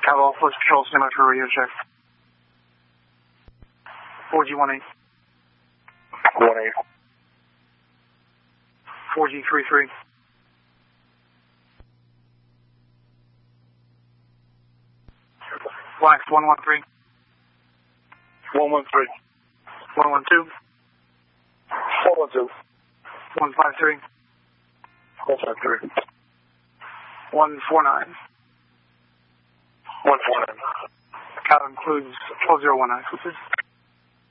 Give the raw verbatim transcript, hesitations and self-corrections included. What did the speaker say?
Cabo Force Patrol, stand by for radio check. four G one eight. one eight. four G three three. Wax one one three. one one three. one one two. four one two. one five three. one five three. one four nine. one four nine. Count includes twelve zero one nine, please.